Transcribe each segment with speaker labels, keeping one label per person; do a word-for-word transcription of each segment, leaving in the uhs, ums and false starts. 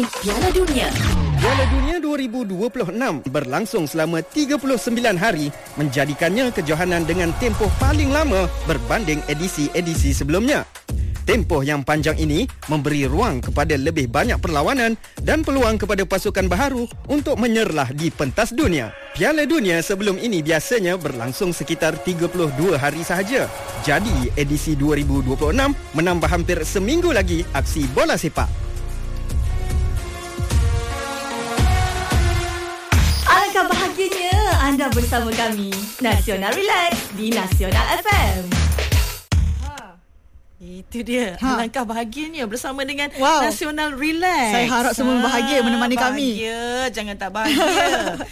Speaker 1: terkini Piala Dunia.
Speaker 2: Piala Dunia dua ribu dua puluh enam berlangsung selama tiga puluh sembilan hari, menjadikannya kejohanan dengan tempoh paling lama berbanding edisi-edisi sebelumnya. Tempoh yang panjang ini memberi ruang kepada lebih banyak perlawanan dan peluang kepada pasukan baharu untuk menyerlah di pentas dunia. Piala Dunia sebelum ini biasanya berlangsung sekitar tiga puluh dua hari sahaja. Jadi, edisi dua ribu dua puluh enam menambah hampir seminggu lagi aksi bola sepak.
Speaker 1: Alangkah bahagianya anda bersama kami, Nasional Relax di Nasional F M.
Speaker 3: Itu dia. Ha. Alangkah bahagianya bersama dengan
Speaker 4: wow.
Speaker 3: Nasional Relax.
Speaker 4: Saya harap semua bahagia menemani
Speaker 3: bahagia.
Speaker 4: kami.
Speaker 3: Bahagia, jangan tak bahagia.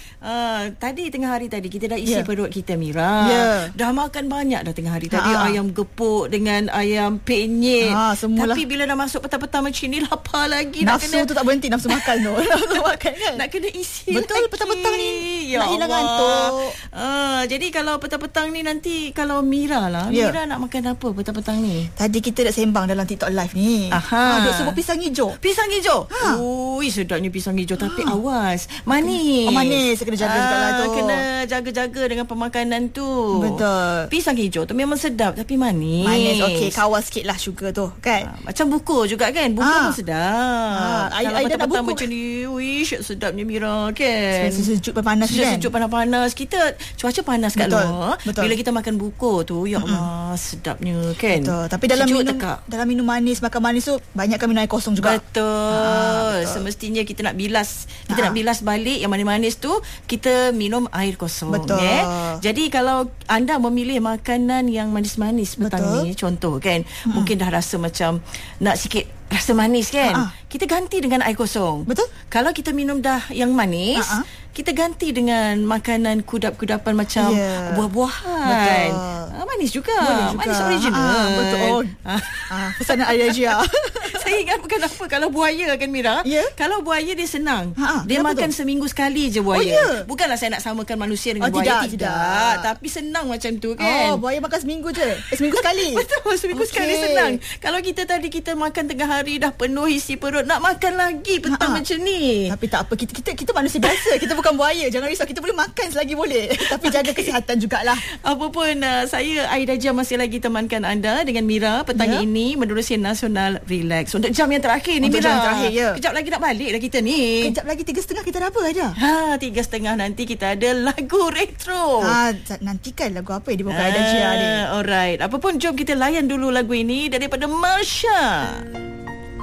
Speaker 3: uh, tadi tengah hari tadi kita dah isi yeah. perut kita, Mira.
Speaker 4: Yeah.
Speaker 3: Dah makan banyak dah tengah hari tadi.
Speaker 4: Ha.
Speaker 3: Ayam gepuk dengan ayam penyet.
Speaker 4: Ha, semualah.
Speaker 3: Tapi bila dah masuk petang-petang macam ni, lapar lagi.
Speaker 4: Nafsu
Speaker 3: nak kena,
Speaker 4: tu tak berhenti, nafsu makan tu. Nafsu makan kan.
Speaker 3: Nak kena isi
Speaker 4: betul,
Speaker 3: lagi.
Speaker 4: petang-petang ni
Speaker 3: ya
Speaker 4: nak hilang ngantuk.
Speaker 3: Uh, jadi kalau petang-petang ni nanti, kalau Mira lah,
Speaker 4: yeah.
Speaker 3: Mira nak makan apa petang-petang ni?
Speaker 4: Tadi kita dah sembang dalam TikTok live ni.
Speaker 3: Aha.
Speaker 4: Ha, duk sebut pisang hijau.
Speaker 3: Pisang hijau.
Speaker 4: Ha.
Speaker 3: Ui, sedapnya pisang hijau. Tapi ha. awas, manis.
Speaker 4: Oh, manis. Saya kena jaga
Speaker 3: ah,
Speaker 4: juga lah tu.
Speaker 3: Kena jaga-jaga dengan pemakanan tu.
Speaker 4: Betul.
Speaker 3: Pisang hijau tu memang sedap tapi manis.
Speaker 4: Manis. Okey, kawal sikit lah sugar tu kan.
Speaker 3: Ha, macam buku juga kan. Buku
Speaker 4: ha.
Speaker 3: pun sedap.
Speaker 4: Ha.
Speaker 3: Kalau
Speaker 4: Aida nak buku
Speaker 3: macam ni, ui, sedapnya Mira kan.
Speaker 4: Sejuk panas kan.
Speaker 3: Sejuk panas-panas. Kita cuaca panas kat
Speaker 4: Betul.
Speaker 3: luar.
Speaker 4: Betul.
Speaker 3: Bila kita makan buku tu, ya Allah, sedapnya kan.
Speaker 4: Betul. Tapi dalam
Speaker 3: sejuk
Speaker 4: minum
Speaker 3: tekak.
Speaker 4: dalam minum manis, makan manis tu banyakkan minum air kosong juga.
Speaker 3: Betul.
Speaker 4: Ha, betul.
Speaker 3: Semestinya kita nak bilas, kita
Speaker 4: ha.
Speaker 3: nak bilas balik yang manis-manis tu, kita minum air kosong.
Speaker 4: Betul.
Speaker 3: Eh? Jadi kalau anda memilih makanan yang manis-manis petang
Speaker 4: betul.
Speaker 3: ni, contoh kan,
Speaker 4: hmm.
Speaker 3: mungkin dah rasa macam nak sikit rasa manis kan,
Speaker 4: Ha-ha.
Speaker 3: kita ganti dengan air kosong.
Speaker 4: Betul.
Speaker 3: Kalau kita minum dah yang manis,
Speaker 4: Ha-ha.
Speaker 3: kita ganti dengan makanan kudap-kudapan macam
Speaker 4: yeah.
Speaker 3: buah-buahan.
Speaker 4: Betul.
Speaker 3: Ah, manis juga.
Speaker 4: juga.
Speaker 3: Manis original.
Speaker 4: Ah, betul. Oh. Ah, pesanan Aida Jia.
Speaker 3: Saya ingat bukan apa, kalau buaya kan Mira,
Speaker 4: yeah.
Speaker 3: kalau buaya dia senang.
Speaker 4: Ha-ha.
Speaker 3: Dia
Speaker 4: Kenapa
Speaker 3: makan
Speaker 4: tu?
Speaker 3: seminggu sekali je buaya.
Speaker 4: Oh, yeah.
Speaker 3: Bukanlah saya nak samakan manusia dengan
Speaker 4: Oh,
Speaker 3: buaya,
Speaker 4: tidak,
Speaker 3: tidak.
Speaker 4: tidak.
Speaker 3: Tapi senang macam tu kan.
Speaker 4: Oh, buaya makan seminggu je. Eh, seminggu sekali.
Speaker 3: Betul, seminggu okay. sekali senang. Kalau kita tadi kita makan tengah hari dah penuh isi perut, nak makan lagi petang
Speaker 4: Ha-ha.
Speaker 3: macam ni.
Speaker 4: Tapi tak apa, kita kita kita manusia biasa. Kita bukan buaya. Jangan risau, kita boleh makan selagi boleh. Tapi jaga kesihatan jugalah.
Speaker 3: Apapun, uh, saya Aida Jia masih lagi temankan anda dengan Mira petang
Speaker 4: ya.
Speaker 3: ini menerusi Nasional Relax. Untuk jam yang terakhir ni,
Speaker 4: Untuk
Speaker 3: Mira.
Speaker 4: jam yang terakhir, ya.
Speaker 3: Kejap lagi nak balik dah kita ni.
Speaker 4: Kejap lagi tiga setengah kita dah apa Aida?
Speaker 3: Ha, tiga setengah nanti kita ada lagu retro.
Speaker 4: Ah, nantikan lagu apa yang dibawa Aida Jia ni.
Speaker 3: Alright. Apapun, jom kita layan dulu lagu ini daripada Marsha.